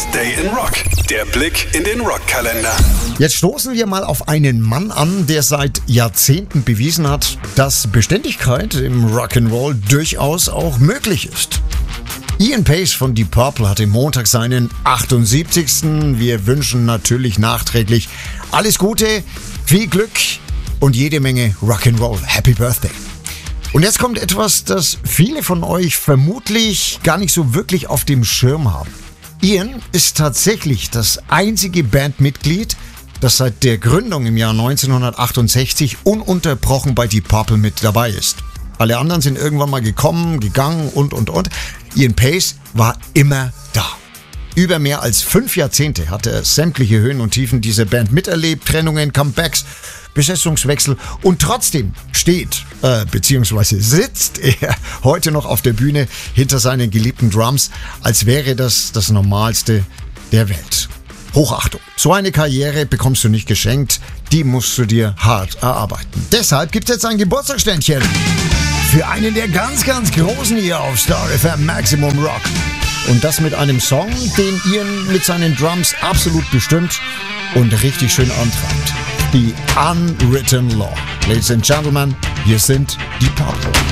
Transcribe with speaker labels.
Speaker 1: Birthday in Rock. Der Blick in den Rockkalender.
Speaker 2: Jetzt stoßen wir mal auf einen Mann an, der seit Jahrzehnten bewiesen hat, dass Beständigkeit im Rock'n'Roll durchaus auch möglich ist. Ian Paice von Deep Purple hatte Montag seinen 78. Wir wünschen natürlich nachträglich alles Gute, viel Glück und jede Menge Rock'n'Roll. Happy Birthday. Und jetzt kommt etwas, das viele von euch vermutlich gar nicht so wirklich auf dem Schirm haben. Ian ist tatsächlich das einzige Bandmitglied, das seit der Gründung im Jahr 1968 ununterbrochen bei Deep Purple mit dabei ist. Alle anderen sind irgendwann mal gekommen, gegangen und. Ian Paice war immer da. Über mehr als 5 Jahrzehnte hat er sämtliche Höhen und Tiefen dieser Band miterlebt, Trennungen, Comebacks, Besetzungswechsel und trotzdem steht bzw. sitzt er heute noch auf der Bühne hinter seinen geliebten Drums, als wäre das das Normalste der Welt. Hochachtung. So eine Karriere bekommst du nicht geschenkt, die musst du dir hart erarbeiten. Deshalb gibt es jetzt ein Geburtstagsständchen für einen der ganz Großen hier auf Star FM Maximum Rock. Und das mit einem Song, den Ian mit seinen Drums absolut bestimmt und richtig schön antreibt. Die Unwritten Law. Ladies and Gentlemen, hier sind Deep Purple.